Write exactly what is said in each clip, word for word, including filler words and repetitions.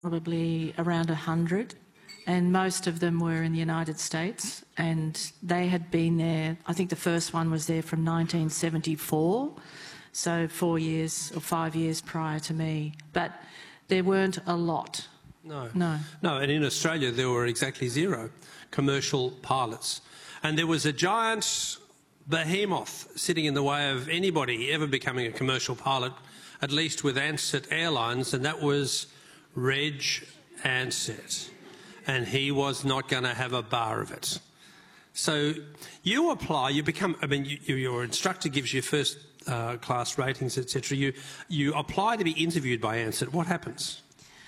probably around one hundred, and most of them were in the United States, and they had been there, I think the first one was there from nineteen seventy-four, so four years or five years prior to me. But there weren't a lot. No. No. No, and in Australia there were exactly zero commercial pilots. And there was a giant behemoth sitting in the way of anybody ever becoming a commercial pilot, at least with Ansett Airlines, and that was Reg Ansett. And he was not going to have a bar of it. So you apply, you become, I mean, you, your instructor gives you first uh, class ratings, et cetera. You, you apply to be interviewed by Ansett. What happens?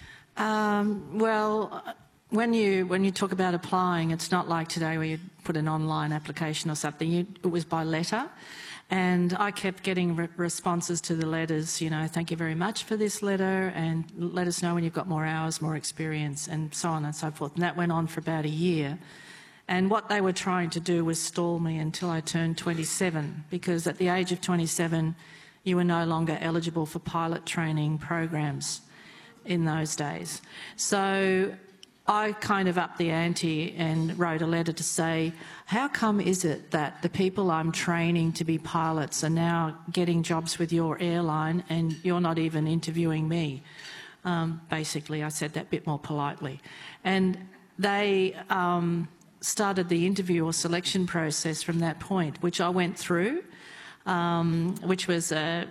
Um, well, when you when you talk about applying, it's not like today where you put an online application or something. You, it was by letter, and I kept getting re responses to the letters. You know, thank you very much for this letter, and let us know when you've got more hours, more experience, and so on and so forth. And that went on for about a year. And what they were trying to do was stall me until I turned twenty-seven, because at the age of twenty-seven, you were no longer eligible for pilot training programs in those days. So I kind of upped the ante and wrote a letter to say, how come is it that the people I'm training to be pilots are now getting jobs with your airline and you're not even interviewing me? Um, basically, I said that a bit more politely. And they um, started the interview or selection process from that point, which I went through, um, which was a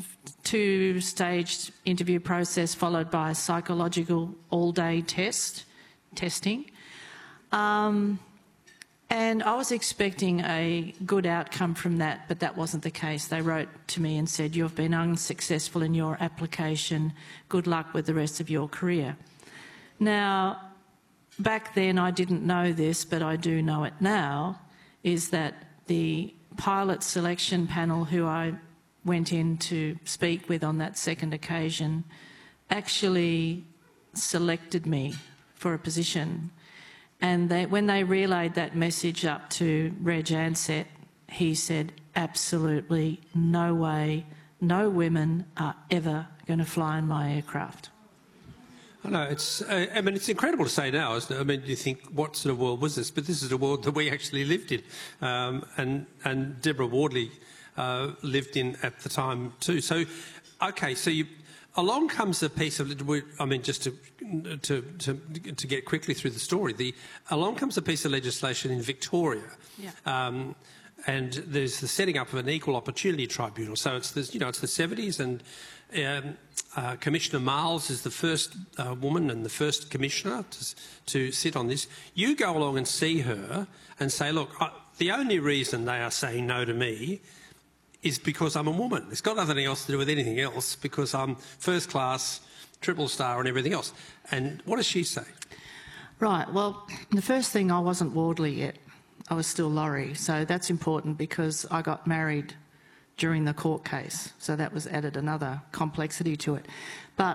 two-staged interview process followed by a psychological all-day test, testing. Um, and I was expecting a good outcome from that, but that wasn't the case. They wrote to me and said, you've been unsuccessful in your application. Good luck with the rest of your career. Now, back then I didn't know this, but I do know it now, is that the pilot selection panel who I went in to speak with on that second occasion actually selected me for a position. And they, when they relayed that message up to Reg Ansett, he said, absolutely no way, no women are ever going to fly in my aircraft. I know, it's, uh, I mean, it's incredible to say now, isn't it? I mean, you think, what sort of world was this? But this is a world that we actually lived in. Um, and, and Deborah Wardley Uh, lived in at the time too. So, okay, so you, along comes a piece of, I mean, just to, to, to, to get quickly through the story, the, along comes a piece of legislation in Victoria. Yeah. Um, and there's the setting up of an equal opportunity tribunal. So it's the, you know, it's the seventies, and um, uh, Commissioner Miles is the first uh, woman and the first commissioner to, to sit on this. You go along and see her and say, look, I, the only reason they are saying no to me is because I'm a woman. It's got nothing else to do with anything else, because I'm first class, triple star and everything else. And what does she say? Right, well, the first thing, I wasn't Wardley yet. I was still Laurie, so that's important because I got married during the court case, so that was added another complexity to it. But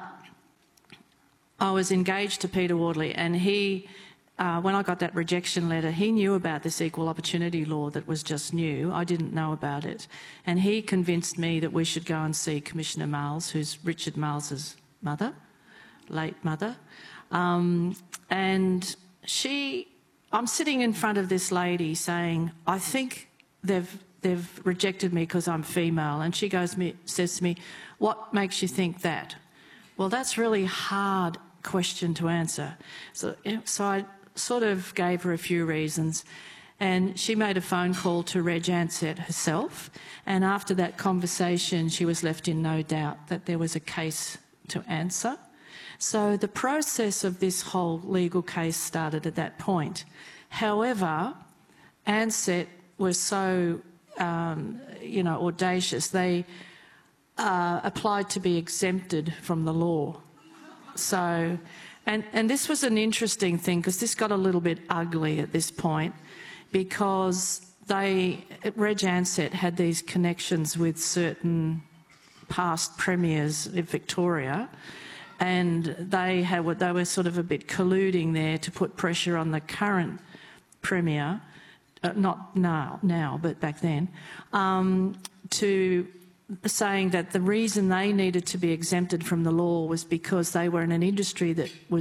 I was engaged to Peter Wardley, and he, Uh, when I got that rejection letter, he knew about this equal opportunity law that was just new. I didn't know about it. And he convinced me that we should go and see Commissioner Miles, who's Richard Miles's mother, late mother. Um, and she, I'm sitting in front of this lady saying, I think they've, they've rejected me because I'm female. And she goes, me, says to me, what makes you think that? Well, that's really hard question to answer. So, so I sort of gave her a few reasons, and she made a phone call to Reg Ansett herself, and after that conversation she was left in no doubt that there was a case to answer. So the process of this whole legal case started at that point. However, Ansett was so um, you know, audacious. They uh, applied to be exempted from the law. So, and, and this was an interesting thing, because this got a little bit ugly at this point, because they, Reg Ansett had these connections with certain past premiers of Victoria, and they had, they were sort of a bit colluding there to put pressure on the current premier, uh, not now, now, but back then, um, to saying that the reason they needed to be exempted from the law was because they were in an industry that was